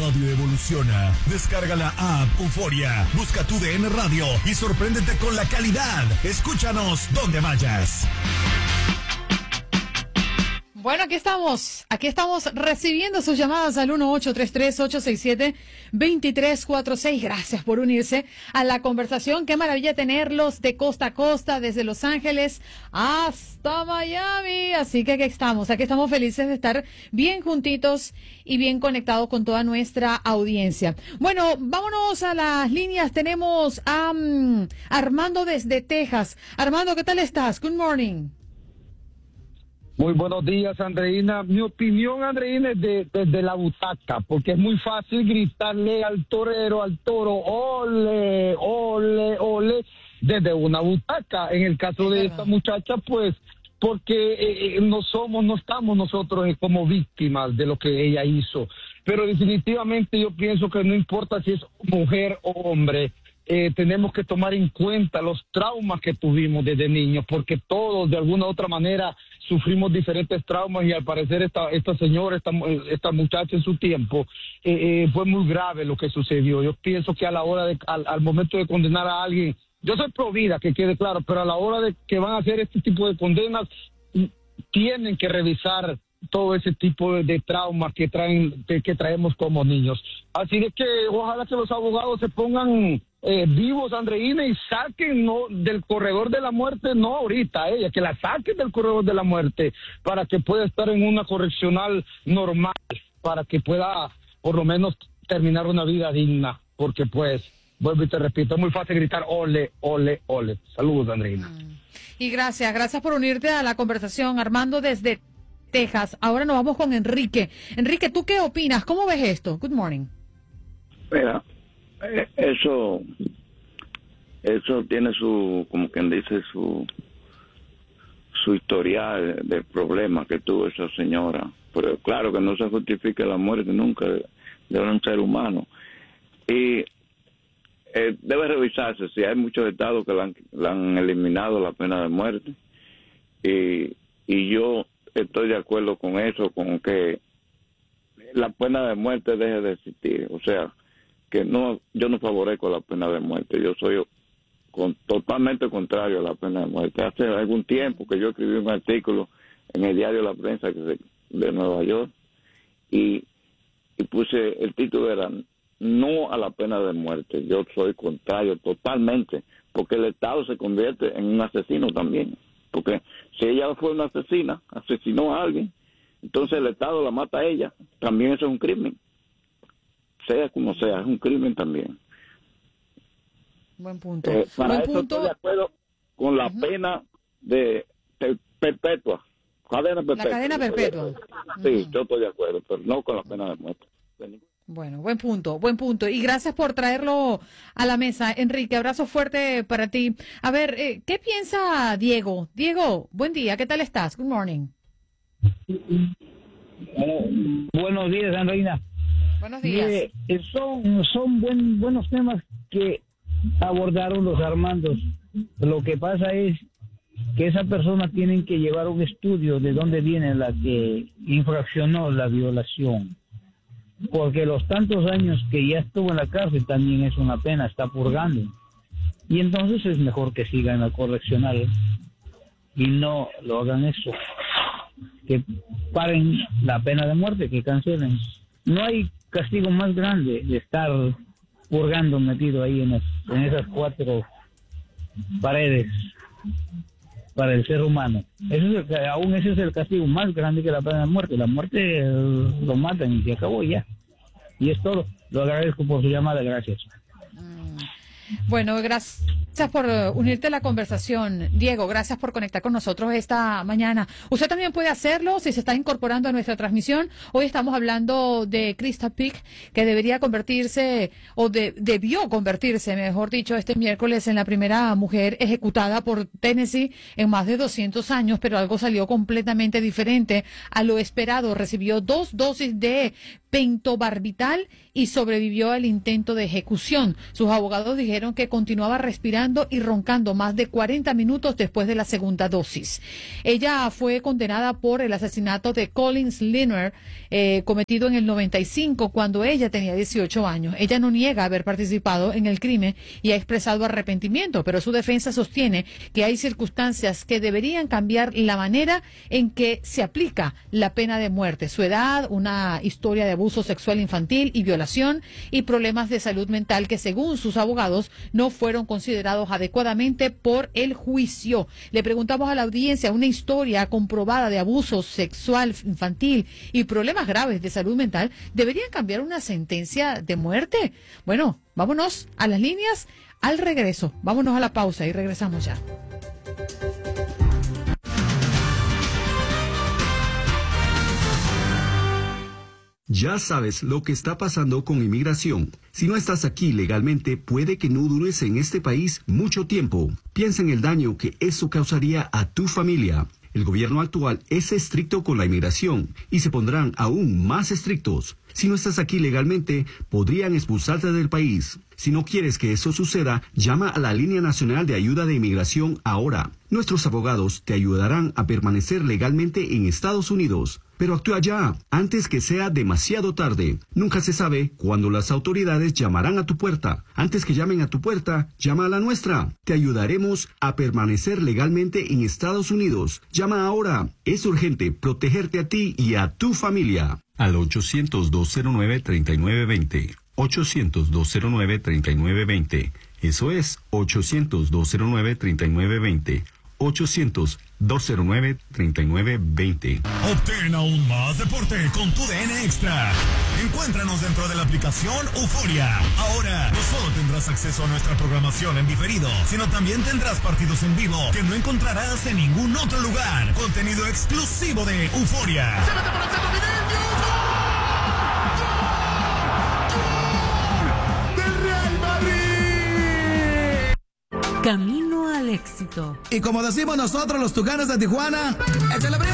radio evoluciona. Descarga la app Euforia, busca tu DN Radio y sorpréndete con la calidad. Escúchanos donde vayas. Bueno, aquí estamos recibiendo sus llamadas al 1-833-867-2346. Gracias por unirse a la conversación. Qué maravilla tenerlos de costa a costa, desde Los Ángeles hasta Miami. Así que aquí estamos felices de estar bien juntitos y bien conectados con toda nuestra audiencia. Bueno, vámonos a las líneas. Tenemos a Armando desde Texas. Armando, ¿qué tal estás? Good morning. Muy buenos días, Andreina. Mi opinión, Andreina, es desde la butaca, porque es muy fácil gritarle al torero, al toro, ole, ole, ole, desde una butaca. En el caso de esta muchacha, pues, porque no estamos nosotros como víctimas de lo que ella hizo. Pero definitivamente yo pienso que no importa si es mujer o hombre, tenemos que tomar en cuenta los traumas que tuvimos desde niños, porque todos de alguna u otra manera sufrimos diferentes traumas, y al parecer esta señora, esta muchacha en su tiempo, fue muy grave lo que sucedió. Yo pienso que a la hora al momento de condenar a alguien, yo soy pro vida, que quede claro, pero a la hora de que van a hacer este tipo de condenas, tienen que revisar todo ese tipo de traumas que traemos como niños. Así de que ojalá que los abogados se pongan vivos, Andreina, y saquen del corredor de la muerte, no ahorita, ella, que la saquen del corredor de la muerte para que pueda estar en una correccional normal, para que pueda por lo menos terminar una vida digna, porque pues, vuelvo y te repito, es muy fácil gritar ole, ole, ole. Saludos, Andreina. Y gracias por unirte a la conversación, Armando desde Texas. Ahora nos vamos con Enrique. Enrique, ¿tú qué opinas? ¿Cómo ves esto? Good morning. Mira, eso tiene su, como quien dice, su historial de problemas que tuvo esa señora. Pero claro que no se justifica la muerte nunca de un ser humano. Y debe revisarse si hay muchos estados que le han eliminado la pena de muerte. Y yo estoy de acuerdo con eso, con que la pena de muerte deje de existir. O sea, que yo no favorezco la pena de muerte. Yo soy totalmente contrario a la pena de muerte. Hace algún tiempo que yo escribí un artículo en el diario La Prensa de Nueva York y puse, el título era "No a la pena de muerte". Yo soy contrario totalmente, porque el Estado se convierte en un asesino también. Porque si ella fue una asesina, asesinó a alguien, entonces el Estado la mata a ella, también eso es un crimen. Sea como sea, es un crimen también. Buen punto. Para eso estoy de acuerdo con la pena de perpetua. Cadena perpetua. La cadena perpetua. Sí, yo estoy de acuerdo, pero no con la pena de muerte. Bueno, buen punto. Y gracias por traerlo a la mesa, Enrique. Abrazo fuerte para ti. A ver, ¿qué piensa Diego? Diego, buen día, ¿qué tal estás? Good morning. Buenos días, Andreina. Buenos días. Son buenos temas que abordaron los Armandos. Lo que pasa es que esa persona tienen que llevar un estudio de dónde viene la que infraccionó la violación. Porque los tantos años que ya estuvo en la cárcel también es una pena, está purgando. Y entonces es mejor que siga en la correccional y no lo hagan eso. Que paren la pena de muerte, que cancelen. No hay castigo más grande de estar purgando metido ahí en esas cuatro paredes para el ser humano. Aún ese es el castigo más grande que la pena de muerte. La muerte lo matan y se acabó ya. Y es todo. Lo agradezco por su llamada. Gracias. Bueno, gracias por unirte a la conversación, Diego. Gracias por conectar con nosotros esta mañana. Usted también puede hacerlo si se está incorporando a nuestra transmisión. Hoy estamos hablando de Krista Pick, que debería convertirse, o debió convertirse, mejor dicho, este miércoles en la primera mujer ejecutada por Tennessee en más de 200 años, pero algo salió completamente diferente a lo esperado. Recibió 2 dosis de pentobarbital y sobrevivió al intento de ejecución. Sus abogados dijeron que continuaba respirando mareando y roncando más de 40 minutos después de la segunda dosis. Ella fue condenada por el asesinato de Collins Liner, cometido en el 95, cuando ella tenía 18 años. Ella no niega haber participado en el crimen y ha expresado arrepentimiento, pero su defensa sostiene que hay circunstancias que deberían cambiar la manera en que se aplica la pena de muerte. Su edad, una historia de abuso sexual infantil y violación y problemas de salud mental que, según sus abogados, no fueron considerados adecuadamente por el juicio. Le preguntamos a la audiencia: una historia comprobada de abuso sexual infantil y problemas graves de salud mental, ¿deberían cambiar una sentencia de muerte? Bueno, vámonos a las líneas al regreso. Vámonos a la pausa y regresamos ya. Ya sabes lo que está pasando con inmigración. Si no estás aquí legalmente, puede que no dures en este país mucho tiempo. Piensa en el daño que eso causaría a tu familia. El gobierno actual es estricto con la inmigración y se pondrán aún más estrictos. Si no estás aquí legalmente, podrían expulsarte del país. Si no quieres que eso suceda, llama a la Línea Nacional de Ayuda de Inmigración ahora. Nuestros abogados te ayudarán a permanecer legalmente en Estados Unidos. Pero actúa ya, antes que sea demasiado tarde. Nunca se sabe cuándo las autoridades llamarán a tu puerta. Antes que llamen a tu puerta, llama a la nuestra. Te ayudaremos a permanecer legalmente en Estados Unidos. Llama ahora. Es urgente protegerte a ti y a tu familia. Al 800-209-3920. 800-209-3920. Eso es 800-209-3920. 800-209-3920. Obtén aún más deporte con tu DN Extra. Encuéntranos dentro de la aplicación Euforia. Ahora no solo tendrás acceso a nuestra programación en diferido, sino también tendrás partidos en vivo que no encontrarás en ningún otro lugar. Contenido exclusivo de Euforia. Camino al éxito. Y como decimos nosotros los Tucanes de Tijuana, échale